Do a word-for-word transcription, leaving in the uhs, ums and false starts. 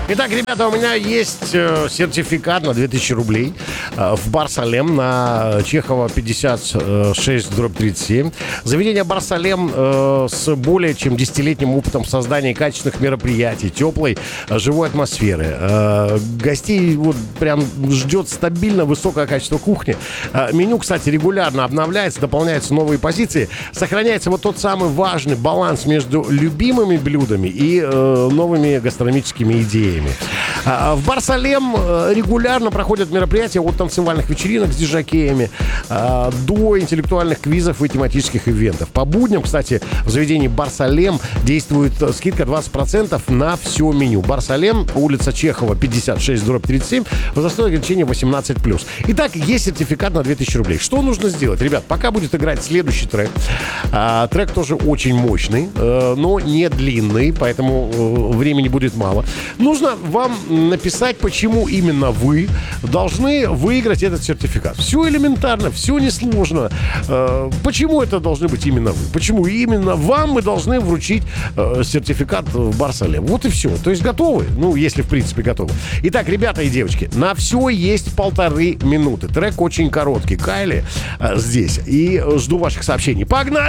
Итак, ребята, у меня есть э, сертификат на две тысячи рублей э, в Бар Салем на Чехова пятьдесят шесть дробь тридцать семь. Заведение Бар Салем э, с более чем десятилетним опытом создания качественных мероприятий, теплой, э, живой атмосферы. Э, гостей вот прям ждет стабильно высокое качество кухни. Э, меню, кстати, регулярно обновляется, дополняются новые позиции. Сохраняется вот тот самый важный баланс между любимыми блюдами и э, новыми гастрономическими идеями. Э, в Бар Салем э, регулярно проходят мероприятия от танцевальных вечеринок с диджакеями э, до интеллектуальных квизов и тематических ивентов. По будням, кстати, в заведении Бар Салем действует скидка двадцать процентов на все меню. Бар Салем, улица Чехова, пятьдесят шесть дробь тридцать семь, возрастное ограничение восемнадцать плюс. Итак, есть сертификат на две тысячи рублей. Что нужно сделать? Ребят, пока будет играть следующий трек. А, трек тоже очень мощный, э, но не длинный, поэтому э, времени будет мало. Нужно вам написать, почему именно вы должны выиграть этот сертификат. Все элементарно, все несложно. Э, почему это должны быть именно вы? Почему именно вам мы должны вручить э, сертификат в Бар Салем? Вот и все. То есть готовы? Ну, если в принципе готовы. Итак, ребята и девочки, на все есть полторы минуты. Трек очень короткий. Кайли э, здесь. И жду ваших сообщений. Погнали!